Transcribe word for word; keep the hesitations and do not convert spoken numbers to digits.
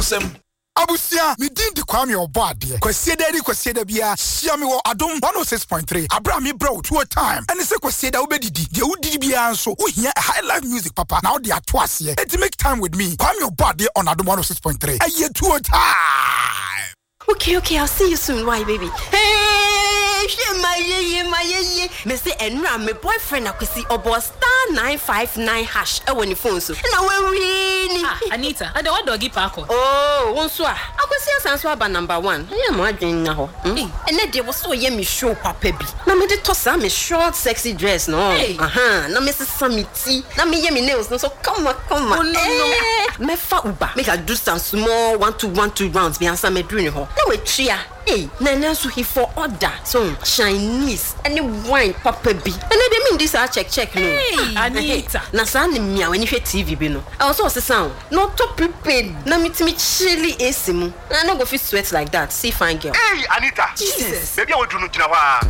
Sem. Abusia, mi din di Kwame Obade. Kwesi da di kwesi da bia, sia mi wo Adom one oh six point three. Abra mi bro two time. Ene se kwesi da obedidi. De udidi bia nso, wo hia high life music papa. Na wo de ato ase. Enti make time with me. Kwame Obade on Adom one oh six point three. Aye two time. Okay, okay, I'll see you soon. Why, baby? Hey, she my ye my ye. Me say enra my boyfriend akwesi obo star nine five nine hash e woni phone so. Na we win. Ah, Anita, I don't doggy parko. Oh, wonso a. Akwesi asanso aba number one. E mo adwen na ho. Ene de wo so ye me show papa bi. Na me de to sa me short sexy dress no. Aha, na me sesa me ti. Na me ye me nails no so come on, come on. Oh, no, no. Me fa uba. Make I do some small one two one two rounds be answer me doing ho. Na we tria. Hey, Nana so he for order. So Chinese any wine papa bi. And they mean this I check check no. Hey, Anita. Na sa ni mia when you hear T V bi no. I also say sound. Not to prepaid. Na me me chilly A C mu. I no go fit sweat like that. See fine girl. Hey, Anita. Jesus. Baby I want to know